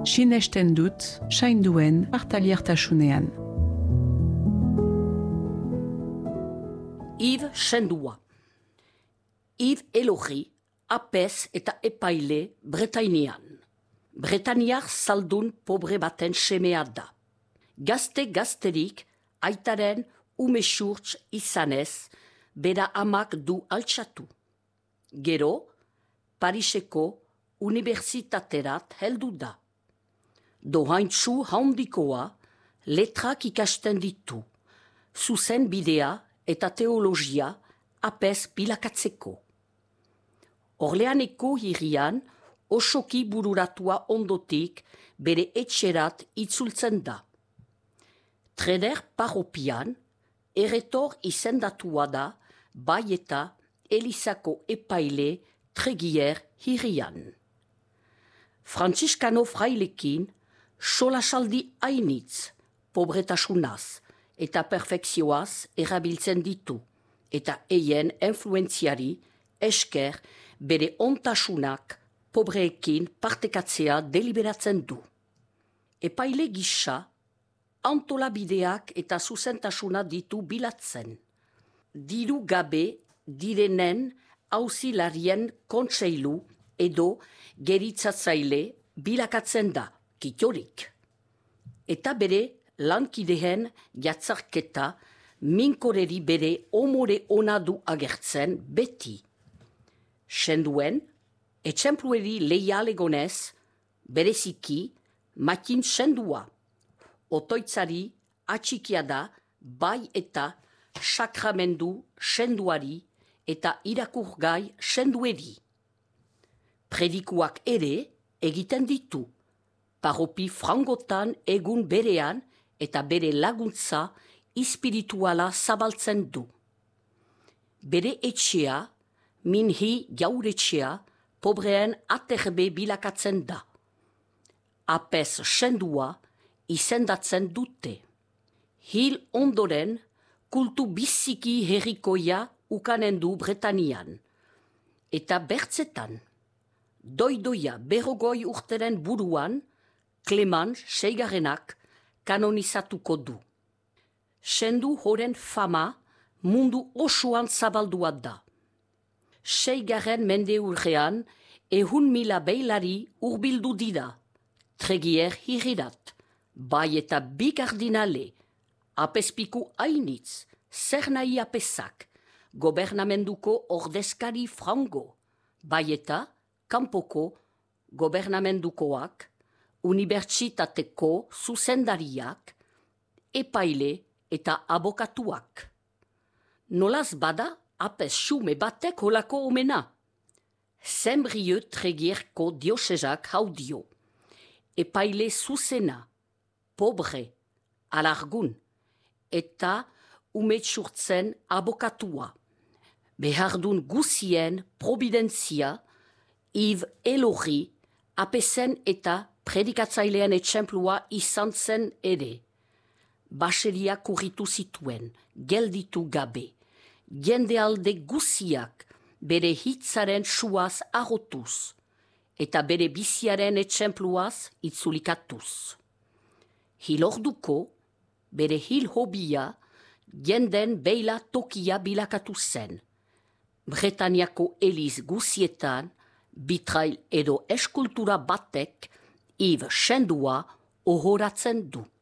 Sinesten dut, sainduen partaliertasunean. Yves Sendua. Yves Elogi, apez eta epaile Bretainian. Bretaniar zaldun pobre baten semea da. Gazterik aitaren umesurtz izanez, bera amak du altxatu. Gero, Pariseko unibertsitaterat heldu da. Dohaintzu handikoa letrak ikasten ditu, zuzen bidea eta teologia apez bilakatzeko. Orleaneko hirian osoki bururatua ondotik bere etxerat itzultzen da. Treder parropian, erretor izendatua da, bai eta Elizako epaile Tregier hirian. Frantziskano frailekin, solasaldi hainitz, pobretasunaz eta perfekzioaz erabiltzen ditu, eta eien influenziari esker bere ontasunak pobreekin partekatzea deliberatzen du. Epaile gisa, antolabideak eta zuzentasuna ditu bilatzen. Diru gabe direnen auzilarien kontseilu edo geritzatzaile bilakatzen da, kitorik. Eta bere lankideen jatzarketa minkoreri bere omore ona du agertzen beti. Senduen, etxemplueri leialegonez, bereziki, Matin Sendua. Otoitzari atxikia da, bai eta sakramendu senduari eta irakurgai sendueri. Predikuak ere egiten ditu, paropi frangotan egun berean eta bere laguntza espirituala zabaltzen du. Bere etxea, minhi jauretxea, pobreen aterbe bilakatzen da. Apez Sendua izendatzen dute. Hil ondoren, kultu biziki herrikoia ukanen du Bretanian. Eta bertzetan, doidoia berrogoi urteren buruan, Clement seigarrenak kanonizatuko du. Sendu horen fama mundu osoan zabaldua da. Seigarren mende urrean, 100.000 beilari urbildu dira, Tregier hirirat, bai eta bi kardinale, apezpiku hainitz, zer nahi apezak, gobernamenduko ordezkari frango, bai eta kanpoko gobernamendukoak, unibertsitateko zuzendariak, epaile eta abokatuak. Nolaz bada apez xume batek holako omena. Zembrieu Tregierko diosezak haudio. Epaile zuzena, pobre, alargun, eta umetsurtzen abokatua. Behardun guzien providentzia, Yves Elogi, apezen eta predikatzailean etxemplua izan zen ere. Baseria kurritu zituen, gelditu gabe. Jendealde guziak bere hitzaren suaz arrotuz, eta bere biziaren etxempluaz itzulikatuz. Hilorduko, bere hil hobia, jenden beila tokia bilakatu zen. Bretaniako eliz guzietan, bitrail edo eskultura batek Yves Sendua ohoratzen du.